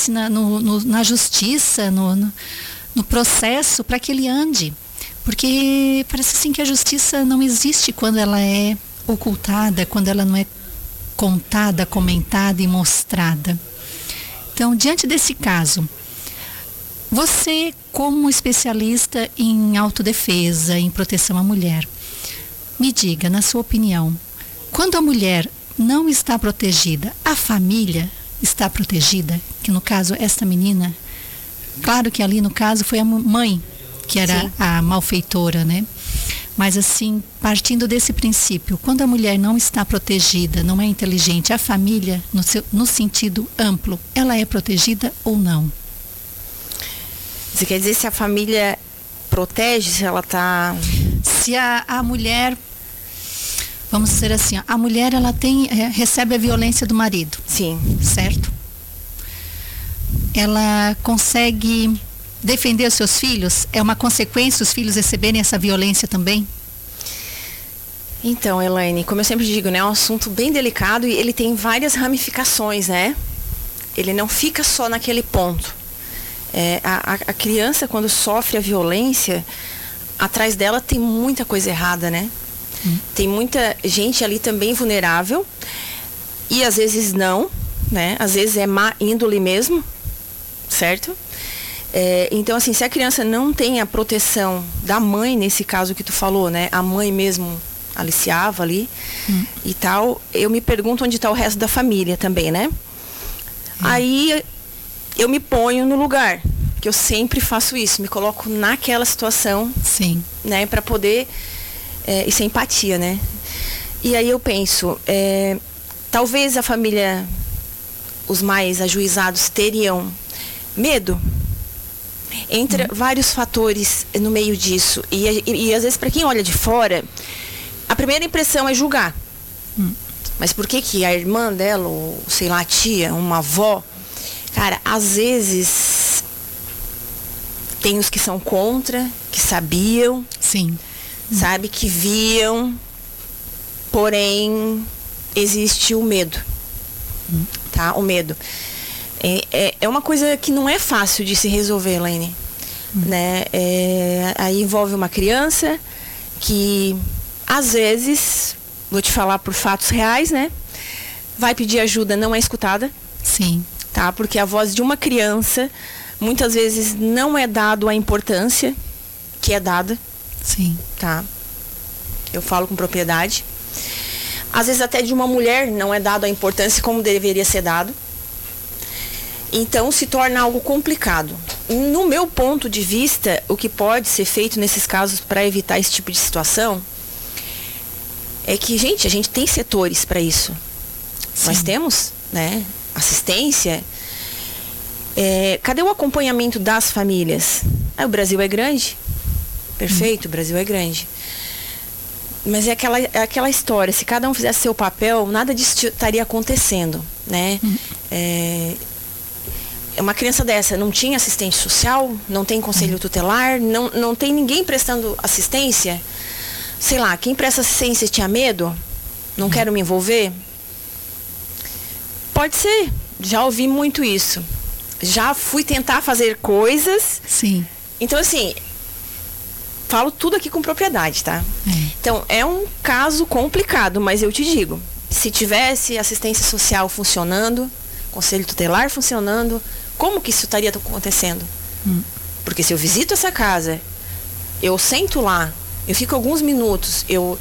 interesse na justiça, no processo, para que ele ande. Porque parece assim que a justiça não existe quando ela é ocultada, quando ela não é contada, comentada e mostrada. Então, diante desse caso, você, como especialista em autodefesa, em proteção à mulher, me diga, na sua opinião, quando a mulher não está protegida, a família está protegida? Que no caso, esta menina, claro que ali no caso foi a mãe que era Sim. a malfeitora, né? Mas assim, partindo desse princípio, quando a mulher não está protegida, não é inteligente, a família, no sentido amplo, ela é protegida ou não? Você quer dizer se a família protege, se ela está... Se a mulher, vamos dizer assim, a mulher ela recebe a violência do marido. Sim. Certo? Ela consegue defender os seus filhos? É uma consequência os filhos receberem essa violência também? Então, Elaine, como eu sempre digo, né, é um assunto bem delicado e ele tem várias ramificações, né? Ele não fica só naquele ponto. A criança, quando sofre a violência, atrás dela tem muita coisa errada, né? Tem muita gente ali também vulnerável e às vezes não, né? Às vezes é má índole mesmo, certo? Então, assim, se a criança não tem a proteção da mãe, nesse caso que tu falou, né? A mãe mesmo aliciava ali e tal, eu me pergunto onde está o resto da família também, né? Aí eu me ponho no lugar, que eu sempre faço isso, me coloco naquela situação, Sim. né? Para poder, isso é empatia, né? E aí eu penso, talvez a família, os mais ajuizados teriam medo, entre vários fatores no meio disso. E às vezes, para quem olha de fora, a primeira impressão é julgar. Mas por que a irmã dela, ou sei lá, a tia, uma avó, cara, às vezes tem os que são contra, que sabiam, Sim. Sabe, que viam, porém existe o medo, tá? O medo. É uma coisa que não é fácil de se resolver, Elaine, né? Aí envolve uma criança que, às vezes, vou te falar por fatos reais, né? Vai pedir ajuda, não é escutada. Sim. Tá? Porque a voz de uma criança, muitas vezes, não é dado a importância que é dada. Sim. Tá? Eu falo com propriedade. Às vezes até de uma mulher não é dado a importância como deveria ser dado. Então se torna algo complicado. No meu ponto de vista, o que pode ser feito nesses casos para evitar esse tipo de situação é que, gente, a gente tem setores para isso. Sim. Nós temos, né? Assistência. Cadê o acompanhamento das famílias? O Brasil é grande. Perfeito, o Brasil é grande. Mas é aquela história, se cada um fizesse seu papel, nada disso estaria acontecendo, né? Uma criança dessa não tinha assistente social, não tem conselho tutelar, não tem ninguém prestando assistência. Sei lá, quem presta assistência tinha medo? Não quero me envolver? Pode ser, já ouvi muito isso. Já fui tentar fazer coisas. Sim. Então, assim, falo tudo aqui com propriedade, tá? Então, é um caso complicado, mas eu te digo, se tivesse assistência social funcionando, conselho tutelar funcionando, como que isso estaria acontecendo? Porque se eu visito essa casa, eu sento lá, eu fico alguns minutos, eu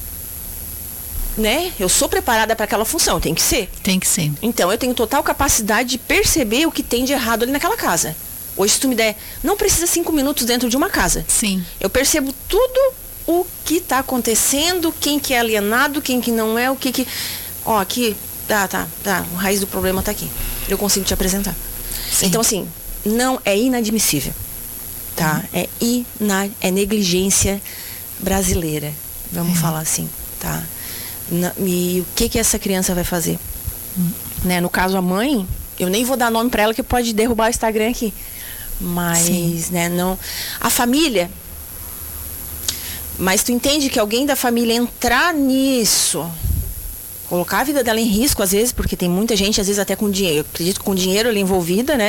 sou preparada para aquela função, tem que ser. Tem que ser. Então, eu tenho total capacidade de perceber o que tem de errado ali naquela casa. Hoje, se tu me der, não precisa 5 minutos dentro de uma casa. Sim. Eu percebo tudo o que está acontecendo, quem que é alienado, quem que não é, o que... Ó, aqui, tá, o raiz do problema tá aqui. Eu consigo te apresentar. Sim. Então, assim, não é inadmissível, tá? É negligência brasileira, vamos falar assim, tá? E o que essa criança vai fazer? Né? No caso, a mãe, eu nem vou dar nome para ela que pode derrubar o Instagram aqui. Mas, né, não... A família... Mas tu entende que alguém da família entrar nisso, colocar a vida dela em risco, às vezes, porque tem muita gente, às vezes até com dinheiro, eu acredito que com dinheiro ela é envolvida, né?